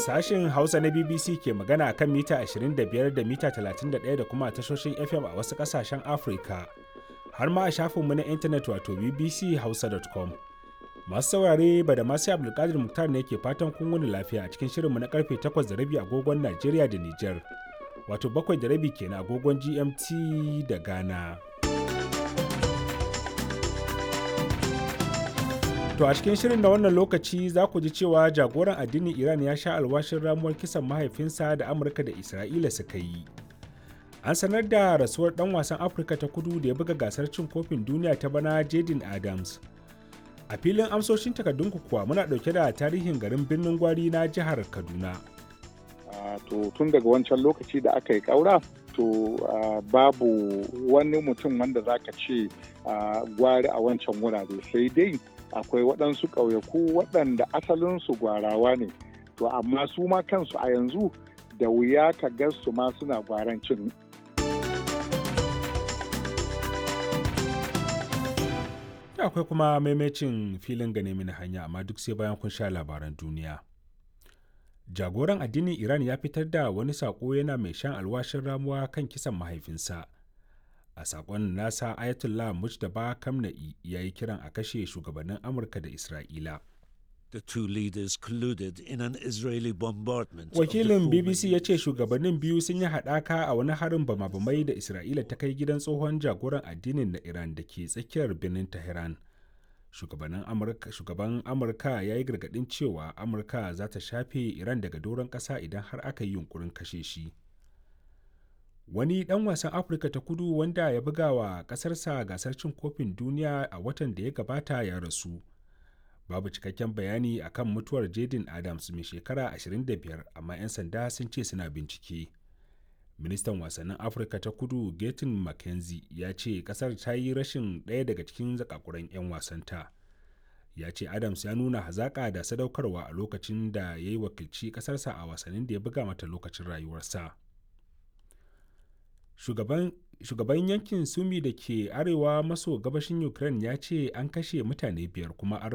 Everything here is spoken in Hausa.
Sashen Hausa na BBC ke magana a kan mita 25 da mita 31 da kuma tashoshin FM a wasu ƙasashen Afirka, har ma a shafinmu na intanet wato bbchausa.com. Masu saurare Badamasi Abdulkadir Muktar ne ke fatan kun wuni lafiya a cikin shirinmu na karfe 8:30 agogon Najeriya da Nijar, wato 7:30 kenan agogon GMT da Ghana. To a cikin shirin na wannan lokaci za ku ji cewa jagoran addinin Iran ya sha alwashin ramuwar kisan mahaifinsa da Amurka da Isra'ila suka yi. An sanar da rasuwar ɗan wasan Afirka ta Kudu da ya buga gasar cin kofin duniya ta bana Jaden Adams. A filin amsoshin takardunku kuwa muna ɗauke da tarihin garin Birnin Gwari na jihar Kaduna. To tun daga wancan lokaci da aka yi ƙaura, to babu wani mutum wanda za ka ce gwari a wancan wurare, sai dai akwai waɗansu ƙauyaku waɗanda asalinsu gwarawa ne, to amma su ma kansu a yanzu da wuya ka ga su ma suna gwarancin. Akwai kuma maimacin filin gane mini hanya, amma duk sai bayan kun sha labaran duniya. Jagoran addinin Iran ya fitar da wani saƙo yana mai shan alwashin ramuwa kan kisan mahaifinsa. A saƙon nasa, Ayatollah Mujtaba Kamna'i ya yi kiran a kashe shugabannin Amurka da Isra'ila. The two leaders colluded in an Israeli bombardment. Wakilin BBC ya ce shugabannin biyu sun yi haɗaka a wani harin bama-bamai da Isra'ila ta kai gidan tsohon jagoran addinin na Iran da ke tsakiyar birnin Tehran. Shugaban Amurka ya yi gargaɗin cewa Amurka za ta shafe Iran daga doron ƙasa idan har aka yi yunkurin kashe shi. Wani ɗan wasan Afirka ta Kudu wanda ya buga wa ƙasarsa gasar cin kofin duniya a watan da ya gabata ya rasu. Babu cikakken bayani akan mutuwar Jaden Adams mai shekara 25, amma 'yan sanda sun ce suna bincike. Ministan wasannin Afirka ta Kudu Gaten McKenzie ya ce ƙasar ta yi rashin ɗaya daga cikin zakakuran 'yan wasanta. Ya ce Adams ya nuna hazaƙa da sadaukarwa a lokacin da ya yi wakilci ƙasarsa a wasannin da ya buga mata lokacin rayuwarsa. Shugaban yankin Sumi da ke arewa maso gabashin Ukraine ya ce an kashe mutane 5 kuma an